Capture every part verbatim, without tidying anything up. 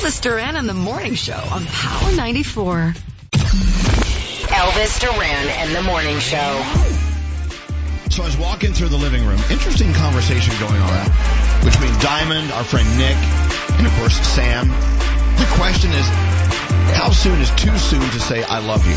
Elvis Duran and the Morning Show on Power ninety-four. Elvis Duran and the Morning Show. So I was walking through the living room. Interesting conversation going on between Diamond, our friend Nick, and of course Sam. The question is, how soon is too soon to say I love you?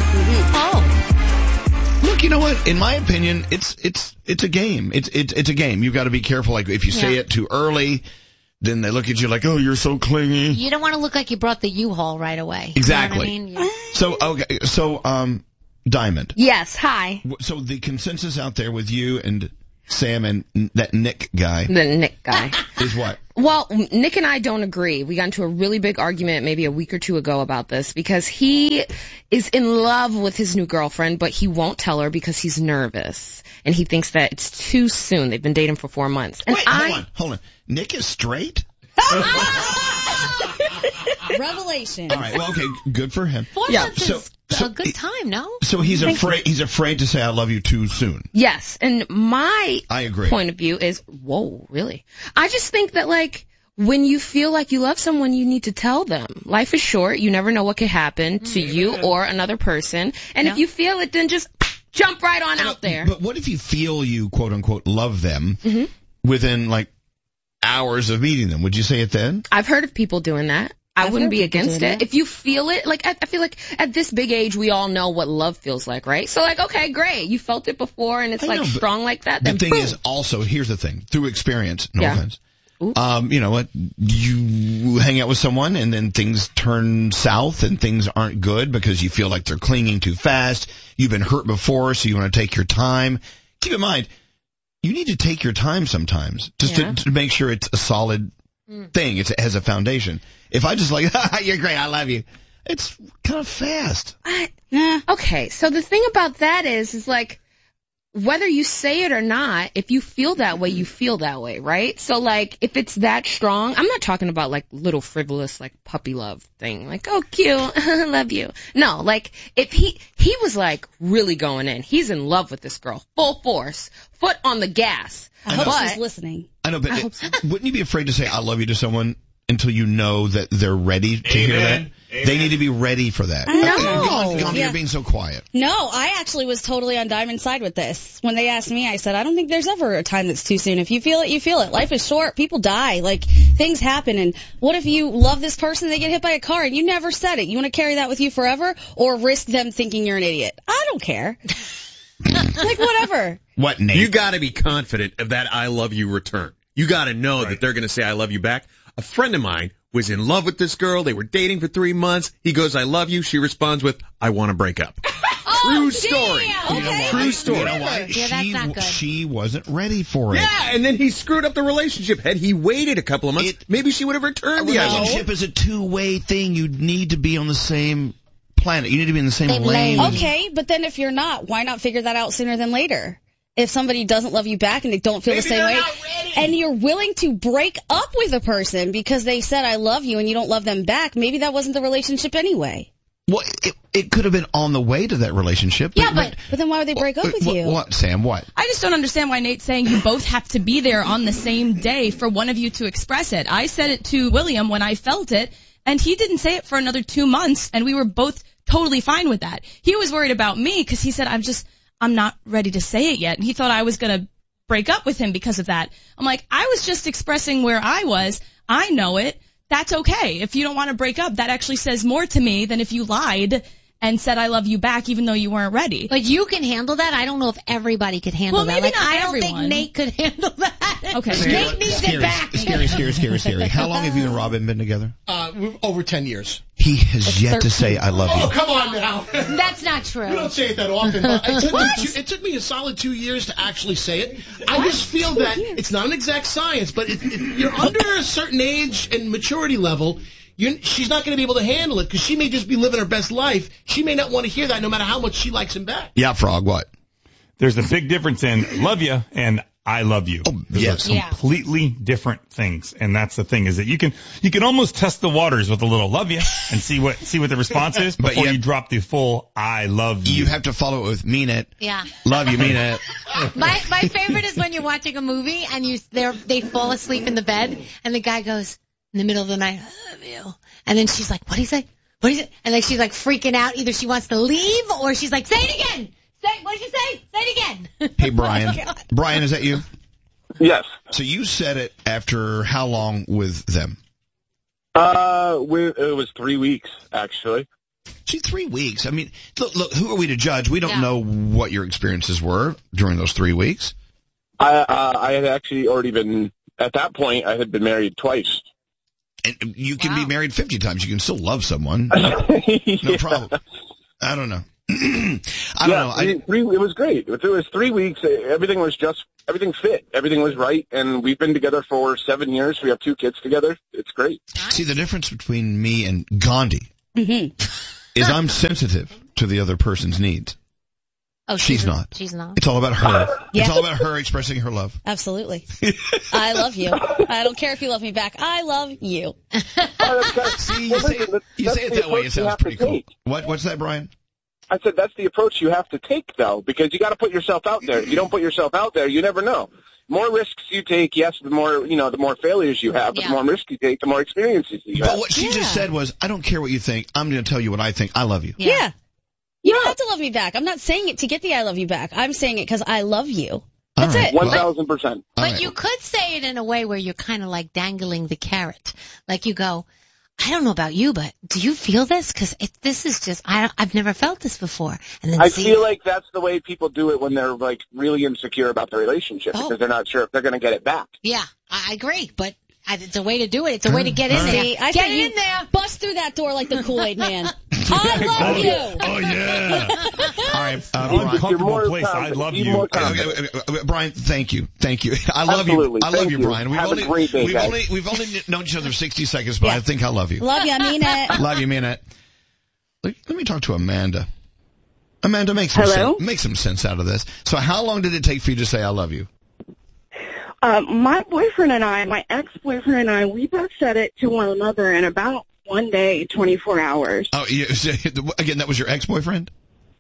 Oh. Look, you know what? In my opinion, it's it's it's a game. It's it's it's a game. You've got to be careful. Like if you say Yeah. it too early, then they look at you like, oh, you're so clingy. You don't want to look like you brought the U-Haul right away. Exactly. You know what I mean? So okay, so um, Diamond. Yes, hi. So the consensus out there with you and Sam and n- that Nick guy The Nick guy. is what? Well, Nick and I don't agree. We got into a really big argument maybe a week or two ago about this because he is in love with his new girlfriend, but he won't tell her because he's nervous. And he thinks that it's too soon. They've been dating for four months. And Wait, I, hold on, hold on. Nick is straight? Revelation. All right, well, okay, good for him. Four Yeah, months so- is so a good it- time, no? So he's afraid. He's afraid to say I love you too soon. Yes, and my I agree. point of view is, whoa, really? I just think that, like, when you feel like you love someone, you need to tell them. Life is short. You never know what could happen to you or another person. And Yeah. if you feel it, then just jump right on out there. But what if you feel you quote unquote love them Mm-hmm. within like hours of meeting them? Would you say it then? I've heard of people doing that. I I've wouldn't heard be people against doing it. that. If you feel it, like, I, I feel like at this big age, we all know what love feels like, right? So, like, okay, great. You felt it before and it's, I like, know, but strong like that. The Then thing boom. is also, here's the thing, through experience, no Yeah. offense. Ooh. Um, you know what? You hang out with someone and then things turn south and things aren't good because you feel like they're clinging too fast. You've been hurt before, so you want to take your time. Keep in mind, you need to take your time sometimes just Yeah. to, to make sure it's a solid thing. It's, it has a foundation. If I just like, you're great, I love you, it's kind of fast. I, okay, so the thing about that is, is like, whether you say it or not, if you feel that way, you feel that way, right? So, like, if it's that strong, I'm not talking about, like, little frivolous, like, puppy love thing. Like, oh, cute, I love you. No, like, if he, he was, like, really going in. He's in love with this girl. Full force. Foot on the gas. I hope But- she's listening. I know, but I it- hope so. wouldn't you be afraid to say I love you to someone until you know that they're ready to hear that? Amen. They need to be ready for that. No. Gone, gone, Yeah. You're being so quiet. No, I actually was totally on Diamond's side with this. When they asked me, I said, I don't think there's ever a time that's too soon. If you feel it, you feel it. Life is short. People die. Like, things happen. And what if you love this person, they get hit by a car, and you never said it? You want to carry that with you forever? Or risk them thinking you're an idiot? I don't care. Like, whatever. What, Nate? You got to be confident of that I love you return. You got to know that they're going to say I love you back. A friend of mine was in love with this girl. They were dating for three months. He goes, I love you. She responds with, I want to break up. True story. You know why? True story. You know why? Yeah, that's she, not good. she wasn't ready for it. Yeah, and then he screwed up the relationship. Had he waited a couple of months, It- maybe she would have A returned the I love you. relationship is a two-way thing. You need to be on the same planet. You need to be in the same Same lane. lane. Okay, but then if you're not, why not figure that out sooner than later? If somebody doesn't love you back and they don't feel Maybe the same they're way, not ready. and you're willing to break up with a person because they said I love you and you don't love them back, maybe that wasn't the relationship anyway. Well, it, it could have been on the way to that relationship. Yeah, but- But then why would they break up with what, you? What, Sam? What? I just don't understand why Nate's saying you both have to be there on the same day for one of you to express it. I said it to William when I felt it, and he didn't say it for another two months, and we were both totally fine with that. He was worried about me because he said, I'm just, I'm not ready to say it yet, and he thought I was going to break up with him because of that. I'm like, I was just expressing where I was. I know it. That's okay. If you don't want to break up, that actually says more to me than if you lied and said I love you back even though you weren't ready. But you can handle that. I don't know if everybody could handle Well, that. maybe Like, not I don't everyone. think Nate could handle that. Okay. Nate needs scary, it back. Scary, scary, scary, scary. How long have you and Robin been together? Uh, we're over ten years. He has yet to say I love you. Oh, come on now. That's not true. We don't say it that often, but it took, me two, it took me a solid two years to actually say it. I just feel that it's not an exact science, but if, if you're under a certain age and maturity level, you're, she's not going to be able to handle it because she may just be living her best life. She may not want to hear that no matter how much she likes him back. Yeah, Frog, what? There's a big difference in love you and I love you. Oh, Those yes. are Yeah. completely different things. And that's the thing is that you can, you can almost test the waters with a little love you and see what, see what the response is But before you- you drop the full I love you. You have to follow it with mean it. Yeah. Love you, mean it. My my favorite is when you're watching a movie and you they they fall asleep in the bed and the guy goes, in the middle of the night, I love you. And then she's like, what do you say? What is it? And like she's like freaking out. Either she wants to leave or she's like, say it again. Say, what did you say? Say it again. Hey, Brian. Oh, God. Brian, is that you? Yes. So you said it after how long with them? Uh, we, it was three weeks, actually. See, three weeks. I mean, look, look, who are we to judge? We don't Yeah. know what your experiences were during those three weeks. I, uh, I had actually already been, at that point, I had been married twice. And you can Wow. be married fifty times. You can still love someone. No Yeah. problem. I don't know. I don't yeah, know. I, three, three, it was great. If it was three weeks, everything was just, everything fit. Everything was right. And we've been together for seven years. We have two kids together. It's great. see, the difference between me and Gandhi Mm-hmm. is I'm sensitive to the other person's needs. Oh, She's she's not. She's not. It's all about her. Yeah. It's all about her expressing her love. Absolutely. I love you. I don't care if you love me back. I love you. Oh, that's- that's- See, you well, say listen, it, you that's say it the that way, approach it you sounds have to pretty cool. take. What? What's that, Brian? I said that's the approach you have to take, though, because you got to put yourself out there. If you don't put yourself out there, you never know. More risks you take, yes, the more, you know, the more failures you have, but Yeah. the more risks you take, the more experiences you But have. what she Yeah. just said was, I don't care what you think. I'm going to tell you what I think. I love you. Yeah. Yeah. You don't have to love me back. I'm not saying it to get the I love you back. I'm saying it because I love you. That's All right. it. One Well, thousand percent. all But right. you could say it in a way where you're kind of like dangling the carrot. Like you go, I don't know about you, but do you feel this? Because this is just, I, I've never felt this before. And then I see, feel like that's the way people do it when they're like really insecure about their relationship Oh. because they're not sure if they're going to get it back. yeah, I I agree. But I, it's a way to do it. It's a way to get in All right. there. See, I get say you in there. bust through that door like the Kool-Aid man. I love you. Oh, yeah. All right, uh, You're Brian. uncomfortable more place. I confident. love Be you. more Okay, confident. okay, okay, okay, Brian, thank you, thank you. I love Absolutely. you. I love Thank you, you. Brian. We've Have a only great day, we've guys. only we've only known each other sixty seconds, but Yeah. I think I love you. Love you. I mean it. Love you, man. Let, let me talk to Amanda. Amanda, make some Hello? sense, make some sense out of this. So, how long did it take for you to say I love you? Uh, my boyfriend and I, my ex-boyfriend and I, we both said it to one another in about one day, twenty-four hours. Oh, you, again, that was your ex-boyfriend.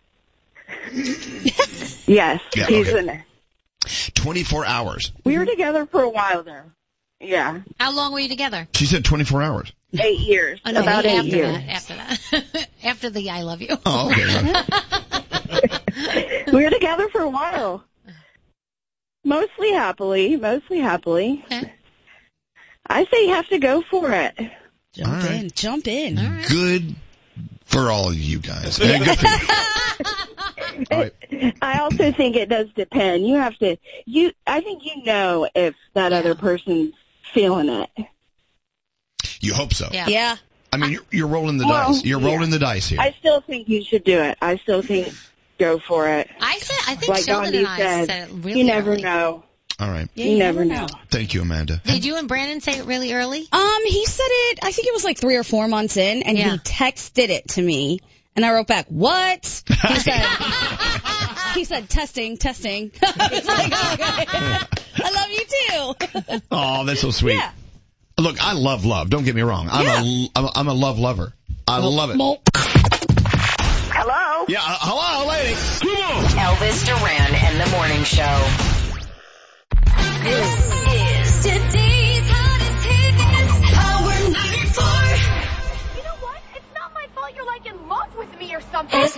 Yes, Yeah, he's okay. in. twenty-four hours. We were together for a while there. Yeah, How long were you together? She said twenty-four hours. eight years. Oh, no, about eight after years. that. After that. After the I love you. Oh, okay. We were together for a while. Mostly happily, mostly happily. Okay. I say you have to go for it. Jump All right. in. Jump in. All right. Good for all of you guys. Yeah, good for you. All right. I also think it does depend. You have to, you, I think you know if that other person's feeling it. You hope so. Yeah. Yeah. I mean, you're, you're rolling the Well, dice. You're yeah. rolling the dice here. I still think you should do it. I still think go for it. I said, I think Like Sheldon Gandhi and I said, said it really you never early. know. All right. Yeah, You never know. Thank you, Amanda. Did you and Brandon say it really early? Um, he said it, I think it was like three or four months in, and Yeah. he texted it to me, and I wrote back, what? He said, he said, testing, testing. I was like, okay. I love you too. Oh, that's so sweet. Yeah. Look, I love love. Don't get me wrong. I'm Yeah. a I'm a, I'm a love lover. I love it. Hello? Yeah. Uh, hello, lady. Elvis Duran and the Morning Show.